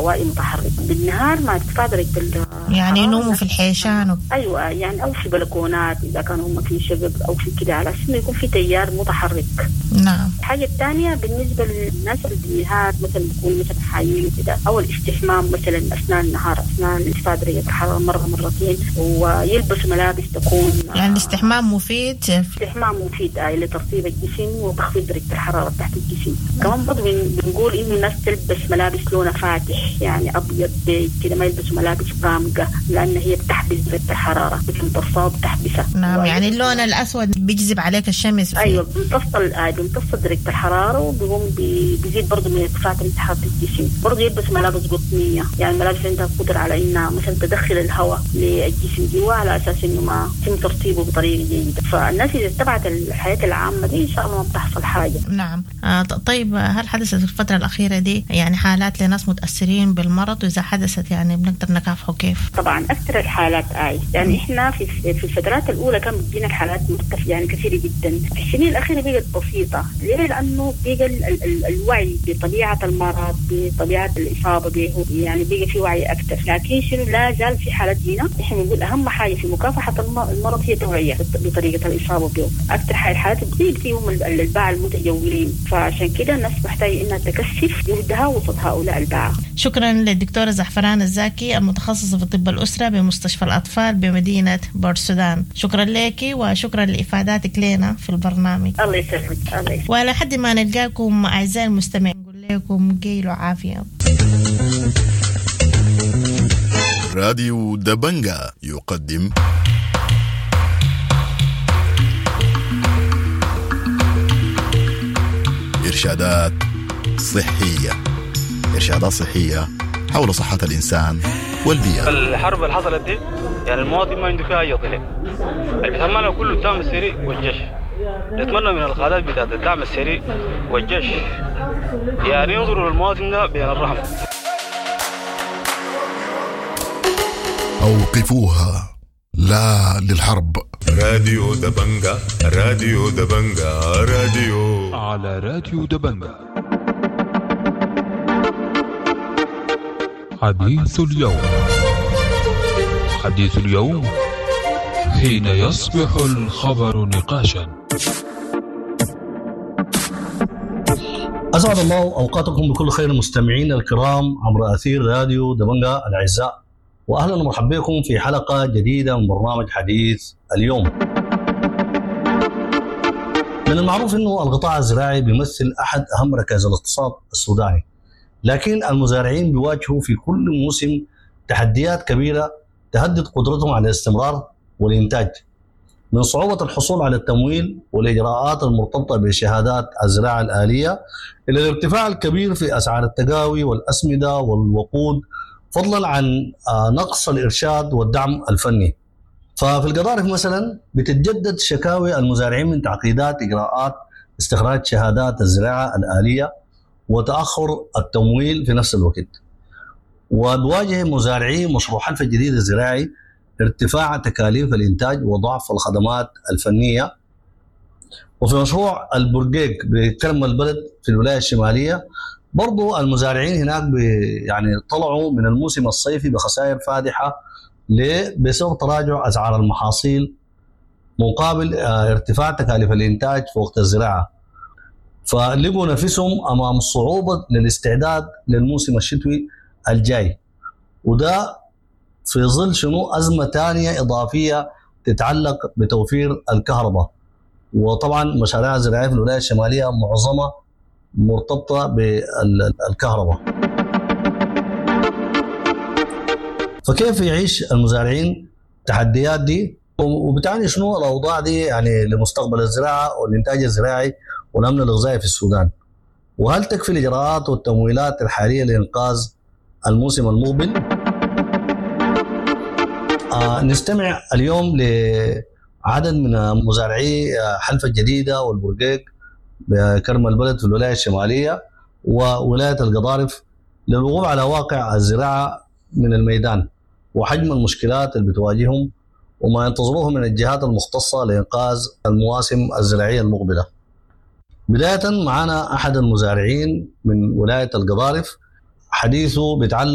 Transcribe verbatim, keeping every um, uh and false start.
هوائي متحرك. بالنهار مع ارتفاع درجة الحرارة يعني ينوموا في الحيشان و... أيوة يعني أو في بلكونات إذا كانوا هم في شقق أو في كده، على أساس إنه يكون في تيار متحرك. نعم. الحاجة الثانية بالنسبة للناس اللي بالنهار مثلا بيكونوا مثلا حايين كده، أو الاستحمام مثلا أثناء النهار أثناء ارتفاع درجة الحرارة مرة مرتين، ويلبسوا ملابس تكون يعني الاستحمام مفيد. الاستحمام مفيد آه لترطيب الجسم وتخفيض درجة الحرارة تحت الجسم. كمان برضه بنقول إنه الناس تلبس ملابس لونها فاتح، يعني أبيض بيج كده، ما يلبسوا ملابس غامقة لأن هي بتحبس درجة الحرارة، بتمتصها وبتحبسها. نعم. يعني اللون الأسود بيجذب عليك الشمس. أيوة بيمتص آه بيمتص درجة الحرارة، وبيقوم بيزيد برضه من ارتفاع حرارة الجسم. برضه يلبس ملابس قطنية، يعني ملابس عندها قدرة على إنها مثلا تدخل الهواء للجسم جوا على أساس إنه ما يتم ترطيبه بطريقة جيدة. فالناس إذا اتبعت الحياة العامة دي إن شاء الله ما بتحصل حاجة. نعم. آه طيب، هل حدثت في الفترة الأخيرة دي يعني حالات لناس متأثرين بالمرض؟ وإذا حدثت يعني بنقدر نكافحه كيف؟ طبعا أكثر الحالات آي يعني م. إحنا في في الفترات الأولى كان بتجينا الحالات مرتفعة يعني كثيرة جدا. في السنين الأخيرة بقت بسيطة. ليه؟ لأنه بقى ال ال ال الوعي بطبيعة المرض، بطبيعة الإصابة به، يعني بقى في وعي أكثر. لكن شنو لا زال في حالات جينا. إحنا بنقول أهم حاجة في مكافحة المرض هي توعية بطريقة الإصابة به. أكثر حاجة الحالات بتيجي فيهم الباعة المتجولين، فعشان كده الناس محتاجة إنها تكثف جهدها وسط هؤلاء الباعة. شكرا للدكتورة زعفران الزاكي المتخصصة في طب الأسرة بمستشفى الأطفال بمدينة بورسودان. شكرا لك وشكرا لإفاداتك لنا في البرنامج. الله يسلمك. الله يسلمك. وعلى حد ما نلقاكم أعزائي المستمعين نقول لكم قيلوا عافية. راديو دبنجا يقدم إرشادات صحية. إرشادات صحية حول صحة الإنسان والبيئة. الحرب اللي حصلت دي يعني المواطن ما عنده فيها أي ضحية. اللي بيتمنى كله الدعم السريع والجيش. نتمنى من القادات بتاعت الدعم السريع والجيش يعني ينظروا للمواطن ده بين الرحمة. أوقفوها، لا للحرب. راديو دبنجا، راديو دبنجا، راديو على راديو دبنجا. حديث اليوم. حديث اليوم حين يصبح الخبر نقاشا. أسعد الله أوقاتكم بكل خير مستمعين الكرام عبر أثير راديو دبنجا الأعزاء، وأهلا ومرحبا بكم في حلقة جديدة من برنامج حديث اليوم. من المعروف أنه القطاع الزراعي بيمثل أحد أهم ركائز الاقتصاد السوداني، لكن المزارعين بيواجهوا في كل موسم تحديات كبيرة تهدد قدرتهم على الاستمرار والإنتاج، من صعوبة الحصول على التمويل والإجراءات المرتبطة بشهادات الزراعة الآلية إلى الارتفاع الكبير في أسعار التقاوي والأسمدة والوقود، فضلا عن نقص الإرشاد والدعم الفني. ففي القضارف مثلا بتتجدد شكاوي المزارعين من تعقيدات إجراءات استخراج شهادات الزراعة الآلية وتأخر التمويل في نفس الوقت. وبواجه مزارعي مشروع حلف الجديد الزراعي ارتفاع تكاليف الإنتاج وضعف الخدمات الفنية. وفي مشروع البرقيق بكرم البلد في الولاية الشمالية برضو المزارعين هناك يعني طلعوا من الموسم الصيفي بخسائر فادحة بسبب تراجع أسعار المحاصيل مقابل ارتفاع تكاليف الإنتاج في وقت الزراعة، فلقوا نفسهم أمام صعوبة للاستعداد للموسم الشتوي الجاي، وده في ظل شنو أزمة تانية إضافية تتعلق بتوفير الكهرباء. وطبعا مشاريع الزراعية في الولاية الشمالية معظمها مرتبطة بالكهرباء. فكيف يعيش المزارعين التحديات دي، وبتعني شنو الأوضاع دي يعني لمستقبل الزراعة والإنتاج الزراعي والأمن الغذائي في السودان؟ وهل تكفي الإجراءات والتمويلات الحالية لإنقاذ الموسم المقبل؟ آه نستمع اليوم لعدد من مزارعي حلف الجديدة والبرقيق بكرم البلد في الولاية الشمالية وولاية القضارف للوقوف على واقع الزراعة من الميدان وحجم المشكلات اللي بتواجههم وما ينتظروه من الجهات المختصة لإنقاذ المواسم الزراعية المقبلة. بداية معنا أحد المزارعين من ولاية القضارف، حديثه بيتعلق